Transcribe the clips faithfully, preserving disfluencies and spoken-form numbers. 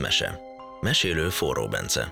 Családmese. Mesélő Forró Bence.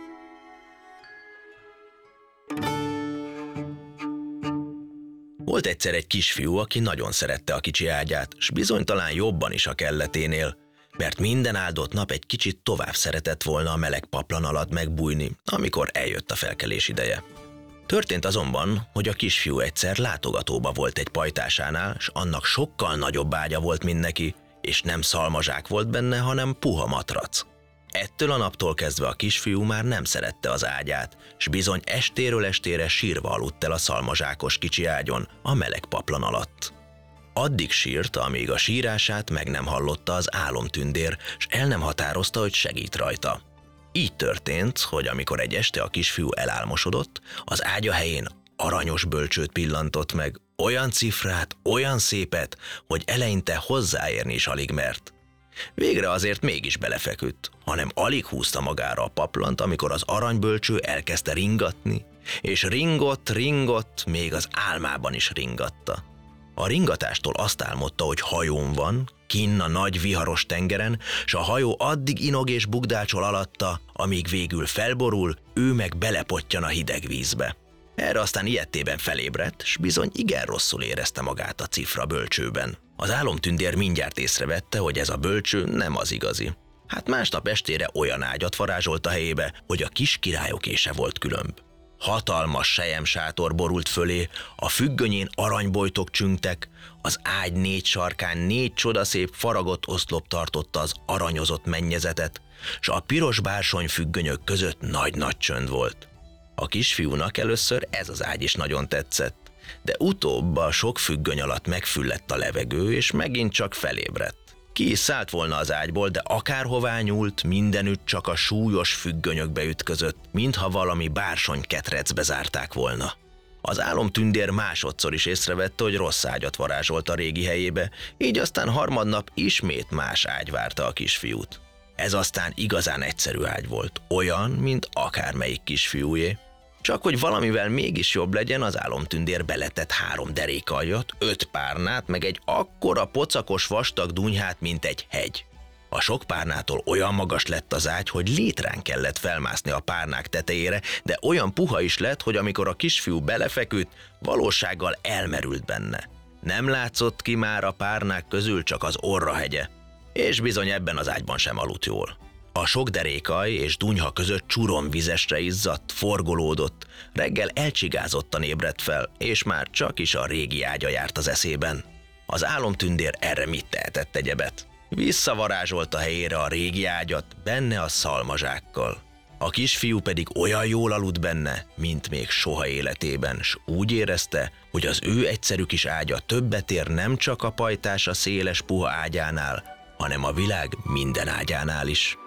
Volt egyszer egy kisfiú, aki nagyon szerette a kicsi ágyát, s bizony talán jobban is a kelleténél, mert minden áldott nap egy kicsit tovább szeretett volna a meleg paplan alatt megbújni, amikor eljött a felkelés ideje. Történt azonban, hogy a kisfiú egyszer látogatóba volt egy pajtásánál, s annak sokkal nagyobb ágya volt, mint neki, és nem szalmazsák volt benne, hanem puha matrac. Ettől a naptól kezdve a kisfiú már nem szerette az ágyát, s bizony estéről estére sírva aludt el a szalmazsákos kicsi ágyon, a meleg paplan alatt. Addig sírt, amíg a sírását meg nem hallotta az álomtündér, s el nem határozta, hogy segít rajta. Így történt, hogy amikor egy este a kisfiú elálmosodott, az ágya helyén aranyos bölcsőt pillantott meg, olyan cifrát, olyan szépet, hogy eleinte hozzáérni is alig mert. Végre azért mégis belefeküdt, hanem alig húzta magára a paplant, amikor az aranybölcső elkezdte ringatni, és ringott, ringott, még az álmában is ringatta. A ringatástól azt álmodta, hogy hajón van, kinn a nagy viharos tengeren, s a hajó addig inog és bugdácsol alatta, amíg végül felborul, ő meg belepottyan a hideg vízbe. Erre aztán ilyettében felébredt, s bizony igen rosszul érezte magát a cifra bölcsőben. Az álomtündér mindjárt észrevette, hogy ez a bölcső nem az igazi. Hát másnap estére olyan ágyat varázsolt a helyébe, hogy a kis királyokése volt különb. Hatalmas selyemsátor borult fölé, a függönyén aranybojtok csüngtek, az ágy négy sarkán négy csodaszép faragott oszlop tartotta az aranyozott mennyezetet, s a piros bársony függönyök között nagy-nagy csönd volt. A kisfiúnak először ez az ágy is nagyon tetszett, de utóbb a sok függöny alatt megfüllett a levegő, és megint csak felébredt. Ki is szállt volna az ágyból, de akárhová nyúlt, mindenütt csak a súlyos függönyökbe ütközött, mintha valami bársony ketrecbe zárták volna. Az álomtündér másodszor is észrevette, hogy rossz ágyat varázsolt a régi helyébe, így aztán harmadnap ismét más ágy várta a kisfiút. Ez aztán igazán egyszerű ágy volt, olyan, mint akármelyik kisfiújé. Csak hogy valamivel mégis jobb legyen, az álomtündér beletett három derékaljat, öt párnát, meg egy akkora pocakos vastag dunyhát, mint egy hegy. A sok párnától olyan magas lett az ágy, hogy létrán kellett felmászni a párnák tetejére, de olyan puha is lett, hogy amikor a kisfiú belefeküdt, valósággal elmerült benne. Nem látszott ki már a párnák közül csak az orrahegye. És bizony ebben az ágyban sem aludt jól. A sok derékaj és dunyha között csuromvizesre izzadt, forgolódott, reggel elcsigázottan ébredt fel, és már csak is a régi ágya járt az eszében. Az álomtündér erre mit tehetett egyebet? Visszavarázsolta helyére a régi ágyat, benne a szalmazsákkal. A kisfiú pedig olyan jól aludt benne, mint még soha életében, s úgy érezte, hogy az ő egyszerű kis ágya többet ér nem csak a pajtása széles puha ágyánál, hanem a világ minden ágyánál is.